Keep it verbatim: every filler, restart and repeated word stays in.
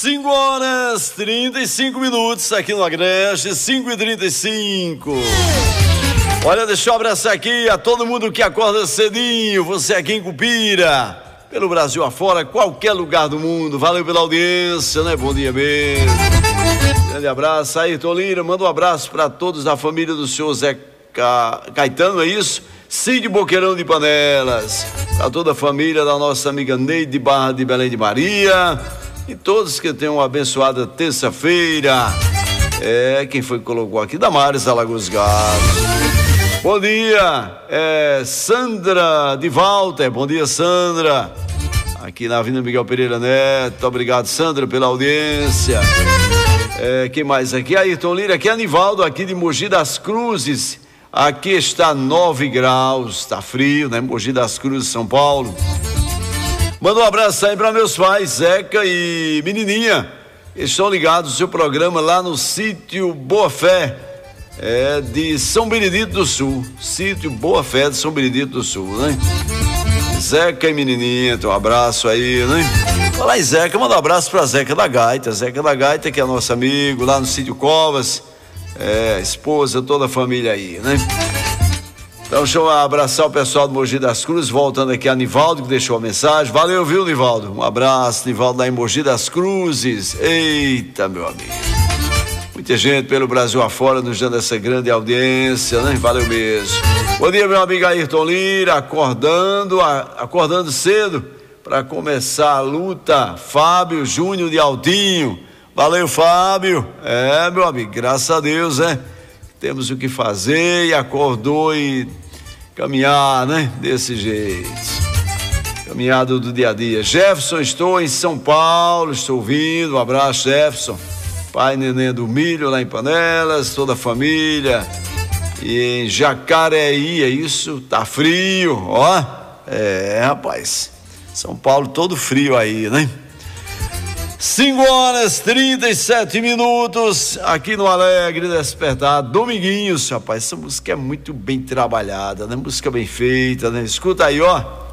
cinco horas e trinta e cinco minutos aqui no Agreste, cinco e trinta e cinco. Olha, deixa eu abraçar aqui a todo mundo que acorda cedinho, você aqui em Cupira, pelo Brasil afora, qualquer lugar do mundo. Valeu pela audiência, né? Bom dia mesmo. Grande abraço. Ayrton Lira, manda um abraço para todos da família do senhor Zé Ca... Caetano, é isso? Cid Boqueirão de Panelas, para toda a família da nossa amiga Neide Barra de Belém de Maria e todos que tenham uma abençoada terça-feira. É, quem foi que colocou aqui? Damares Alagoas Gatos. Bom dia, é Sandra de Walter. Bom dia, Sandra, aqui na Avenida Miguel Pereira Neto. Obrigado, Sandra, pela audiência. É, quem mais aqui? Ayrton Lira, aqui é Anivaldo, aqui de Mogi das Cruzes. Aqui está nove graus, está frio, né? Mogi das Cruzes, São Paulo. Manda um abraço aí para meus pais, Zeca e Menininha. Estão ligados no seu programa lá no sítio Boa Fé, é, de São Benedito do Sul. Sítio Boa Fé de São Benedito do Sul, né? Zeca e Menininha, tem um abraço aí, né? Fala aí, Zeca, manda um abraço para Zeca da Gaita. Zeca da Gaita, que é nosso amigo lá no sítio Covas. É, esposa, toda a família aí, né? Então, deixa eu abraçar o pessoal do Mogi das Cruzes, voltando aqui a Nivaldo, que deixou a mensagem. Valeu, viu, Nivaldo? Um abraço, Nivaldo, lá em Mogi das Cruzes. Eita, meu amigo. Muita gente pelo Brasil afora nos dando essa grande audiência, né? Valeu mesmo. Bom dia, meu amigo Ayrton Lira, acordando, acordando cedo para começar a luta. Fábio Júnior de Altinho. Valeu, Fábio. É, meu amigo, graças a Deus, né? Temos o que fazer e acordou e caminhar, né? Desse jeito. Caminhada do dia a dia. Jefferson, estou em São Paulo, estou ouvindo. Um abraço, Jefferson. Pai Neném do Milho, lá em Panelas, toda a família. E em Jacareí, é isso? Tá frio, ó. É, rapaz. São Paulo todo frio aí, né? cinco horas e trinta e sete minutos aqui no Alegre Despertar, Dominguinhos. Rapaz, essa música é muito bem trabalhada, né? Música bem feita, né? Escuta aí, ó.